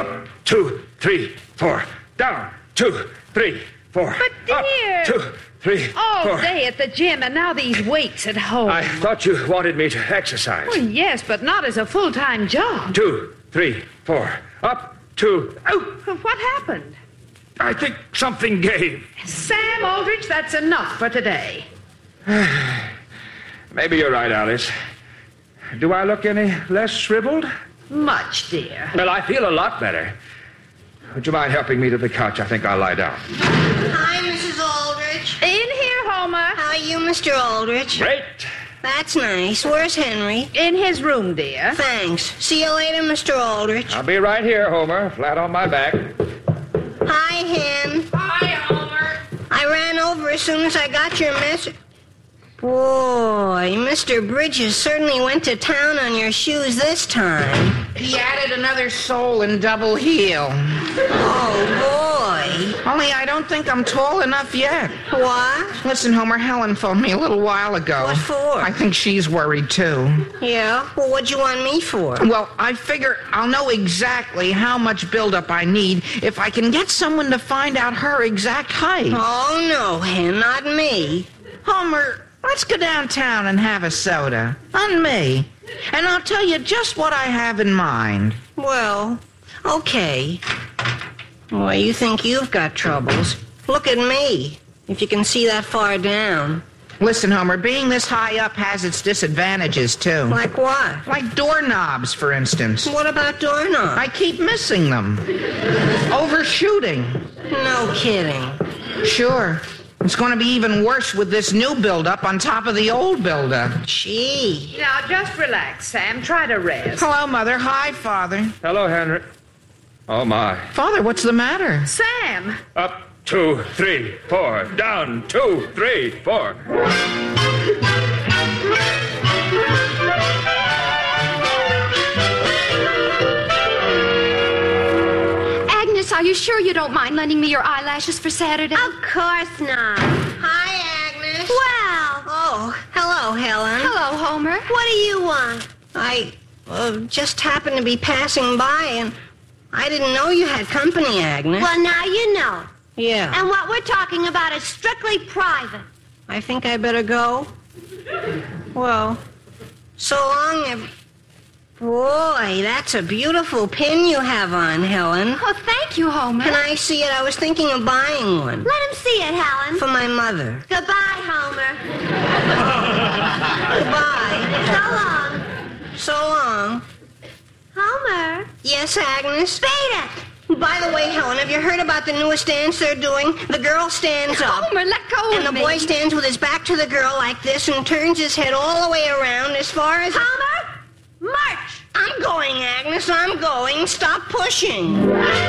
Up, 2, 3, 4. Down, 2, 3, 4. But, dear. Up, 2, 3, All 4. day at the gym, and now these weights at home. I thought you wanted me to exercise. Well, yes, but not as a full-time job. 2, 3, 4. Up, 2. Oh, What happened? I think something gave. Sam Aldrich, that's enough for today. Maybe you're right, Alice. Do I look any less shriveled? Much, dear. Well, I feel a lot better. Would you mind helping me to the couch? I think I'll lie down. Hi, Mrs. Aldrich. In here, Homer. How are you, Mr. Aldrich? Great. That's nice. Where's Henry? In his room, dear. Thanks. See you later, Mr. Aldrich. I'll be right here, Homer, flat on my back. Hi, Hen. Hi, Homer. I ran over as soon as I got your message. Boy, Mr. Bridges certainly went to town on your shoes this time. He added another sole and double heel. Oh, boy. Only I don't think I'm tall enough yet. What? Listen, Homer, Helen phoned me a little while ago. What for? I think she's worried, too. Yeah? Well, what'd you want me for? Well, I figure I'll know exactly how much buildup I need if I can get someone to find out her exact height. Oh, no, Hen, not me. Homer, let's go downtown and have a soda. On me. And I'll tell you just what I have in mind. Well, okay. Well, you think you've got troubles. Look at me, if you can see that far down. Listen, Homer, being this high up has its disadvantages, too. Like what? Like doorknobs, for instance. What about doorknobs? I keep missing them. Overshooting. No kidding. Sure. It's going to be even worse with this new buildup on top of the old buildup. Gee. Now, just relax, Sam. Try to rest. Hello, Mother. Hi, Father. Hello, Henry. Oh, my. Father, what's the matter? Sam! Up, 2, 3, 4. Down, 2, 3, 4. Agnes, are you sure you don't mind lending me your eyelashes for Saturday? Of course not. Hi, Agnes. Well, Oh, hello, Helen. Hello, Homer. what do you want? I just happened to be passing by, and I didn't know you had company, Agnes. Well, now you know. Yeah. And what we're talking about is strictly private. I think I better go. Well, so long. Boy, that's a beautiful pin you have on, Helen. Oh, thank you, Homer. Can I see it? I was thinking of buying one. Let him see it, Helen. For my mother. Goodbye, Homer. Goodbye. So long. So long. Homer. Yes, Agnes? Beat it. By the way, Helen, have you heard about the newest dance they're doing? The girl stands up. Homer, let go And of the me. boy stands with his back to the girl like this and turns his head all the way around as far as... Homer, march. I'm going, Agnes. I'm going. Stop pushing.